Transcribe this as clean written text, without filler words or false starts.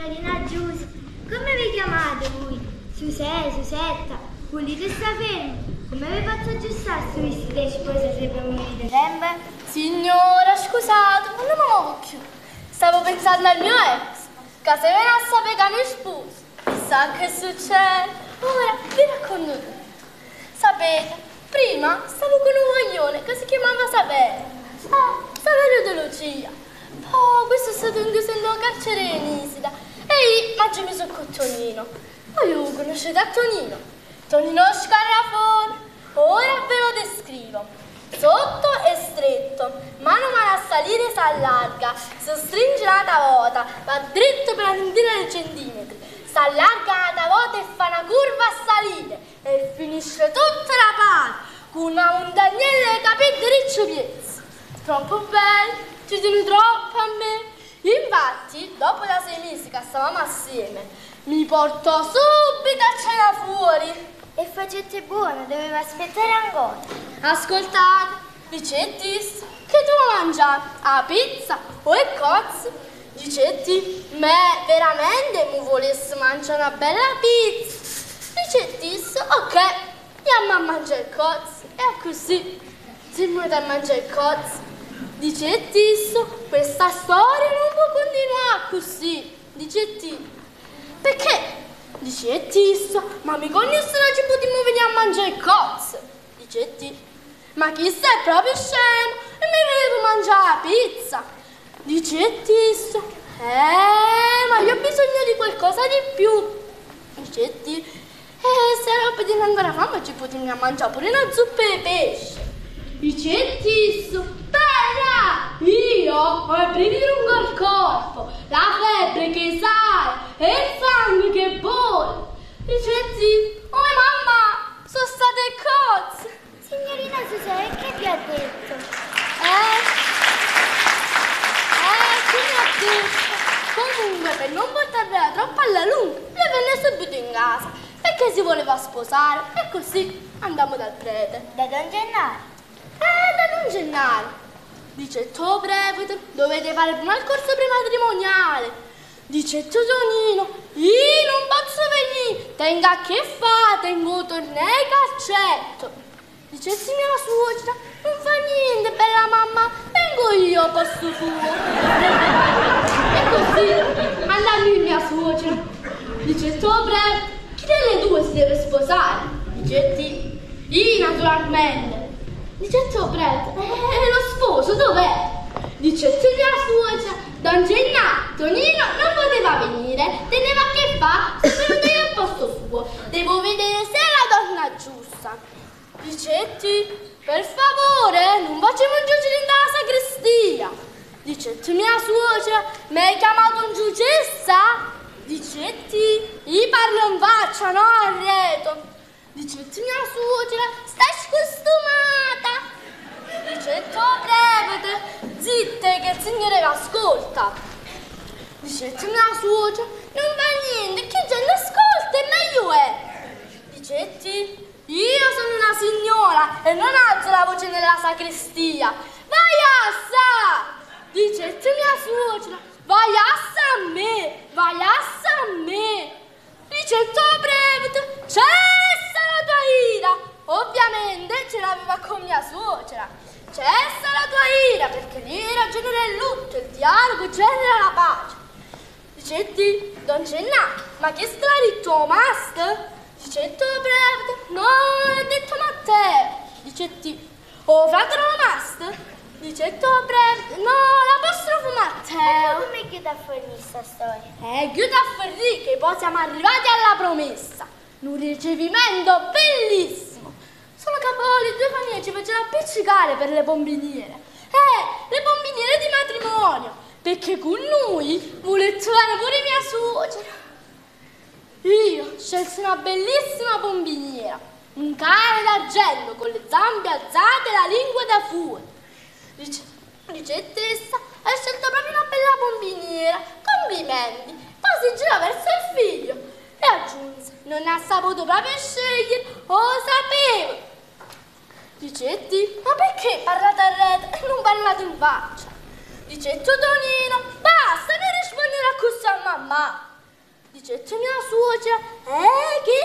signorina Giusy. Come vi chiamate voi? Susè, Susetta? Volete sapere come vi faccio aggiustare sto vestito sposa se per morire sempre? Signora, scusate, ma non mi muovo più. Stavo pensando al mio ex, che se viene a sapere che mi sposo, chissà che succede. Ora vi racconto tutto. Sapete, prima stavo con un coglione che si chiamava Saverio. Saverio De Lucia. Poi questo è stato ingessato a carcere in Isida e io mi ho messo con Tonino. Voi lo conoscete a Tonino? Tonino Scarrafone. Ora ve lo descrivo. Sotto è stretto, mano a mano a salire si allarga, si stringe una volta, va dritto per una ventina di centimetri, si allarga una volta e fa una curva a salire e finisce tutta la parte con una montagnella di capelli ricci piezzi. Troppo bello, ci tieni troppo a me. Infatti, dopo da 6 mesi che stavamo assieme, mi portò subito a cena fuori. E facette buono, doveva aspettare ancora. Ascoltate, dicetti che tu mangiare a pizza o e cozze? Dicetti, me veramente mi volessi mangiare una bella pizza? Dicetti, ok, andiamo a mangiare il cozze. E così, si muove a mangiare il cozze. Dicetti, questa storia non può continuare così. Dicetti, perché? Dicetti, ma mi conosco non ci potremmo venire a mangiare il cozze. Dicetti, ma chi sei proprio scemo e mi volevo mangiare la pizza. Dicetti, ma io ho bisogno di qualcosa di più. Dicetti, se non potete ancora fame ci potremmo mangiare pure una zuppa di pesce. Dicetti, bella, io ho il brivido lungo il corpo, la febbre che sale e il sangue che bolle. Dicetti, oh mamma, sono state cozze. Signorina Susè, che vi ha detto? Che mi ha detto? Comunque, per non portarvela troppo alla lunga, le venne subito in casa, perché si voleva sposare, e così andiamo dal prete. Da Don Gennaro? Da Don Gennaro. Dice, tu prevede, dovete fare prima il corso prematrimoniale. Dice, Tonino, io non posso venire, tengo a che fa, tengo tornei calcetto. Dice, sì, mia suocera, non fa niente, bella mamma, vengo io a posto suo. E così, andando in mia suocera. Dice, tu prevede, chi delle due si deve sposare? Dice, io naturalmente. Dice, tu prete, lo sposo dov'è? Dice, tu mia suocera, Don Gennaro, Tonino non poteva venire, teneva a che fa, sono venuto io al posto suo, devo vedere se è la donna giusta. Dicetti, per favore, non facciamo un giudice dalla sacrestia. Dicetti, mia suocera, mi hai chiamato un giucessa? Dicetti, io parlo in faccia, no arreto. Dicetti, mia suocera, stai scostumata. Dicetti, oh prevede, zitte che il Signore vi ascolta. Dicetti, mia suocera, non va niente, chi già ne ascolta e meglio è. Dicetti, io sono una signora e non alzo la voce nella sacrestia. Vai assa! Dicetti, mia suocera, vai assa a me, vai assa a me. Dicetti, oh prevede, cessa la tua ira. Ovviamente ce l'aveva con mia suocera. Cessa la tua ira, perché l'ira genera il lutto, il dialogo genera la pace. Dicetti, Don Gennaro, ma che sta detto Master? Dicetti, prevede, no, l'ha detto Matteo. Dicetti, oh fratello Master? Dicetti, prevede, no, l'apostrofo Matteo. Come chiude a fornire sta storia? Chiude a fornire che poi siamo arrivati alla promessa. Un ricevimento bellissimo. Solo che poi le due famiglie ci facevano appiccicare per le bombiniere. Le bombiniere di matrimonio. Perché con noi vuole trovare pure mia suocera. Io scelsi una bellissima bombiniera. Un cane d'argento con le zampe alzate e la lingua da fuori. Dicettessa, hai scelto proprio una bella bombiniera. Complimenti. Poi si gira verso il figlio e aggiunse, non ha saputo proprio scegliere, sapevo. Dicetti, ma perché parlate a rete e non parlate in faccia? Dicetti, Tonino, basta, non rispondere a questo a mamma. Dice, c'è mia suocera, che